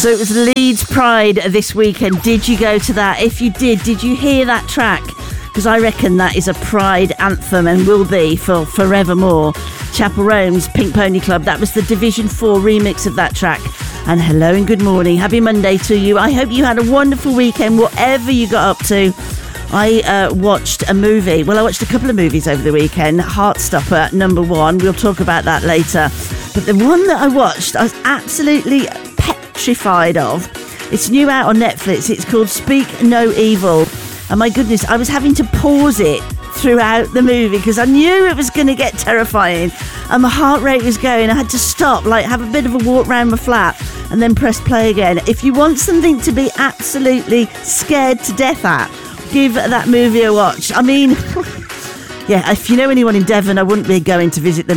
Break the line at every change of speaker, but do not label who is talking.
So it was Leeds Pride this weekend. Did you go to that? If you did you hear that track? Because I reckon that is a Pride anthem and will be for forevermore. Chapel Rome's Pink Pony Club. That was the Division 4 remix of that track. And hello and good morning. Happy Monday to you. I hope you had a wonderful weekend, whatever you got up to. I watched a movie. Well, I watched a couple of movies over the weekend. Heartstopper, number 1. We'll talk about that later. But the one that I watched, I was absolutely petrified of. It's new out on Netflix. It's called Speak No Evil. And my goodness, I was having to pause it throughout the movie because I knew it was going to get terrifying. And my heart rate was going. I had to stop, have a bit of a walk around my flat and then press play again. If you want something to be absolutely scared to death at, give that movie a watch. I mean, yeah, if you know anyone in Devon, I wouldn't be going to visit them